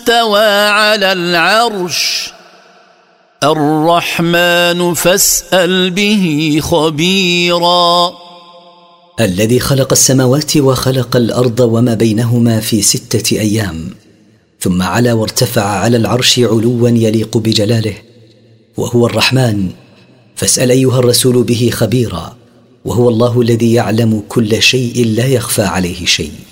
استوى على العرش الرحمن فاسأل به خبيرا. الذي خلق السماوات وخلق الأرض وما بينهما في 6 أيام، ثم علا وارتفع على العرش علوا يليق بجلاله، وهو الرحمن، فاسأل أيها الرسول به خبيرا، وهو الله الذي يعلم كل شيء لا يخفى عليه شيء.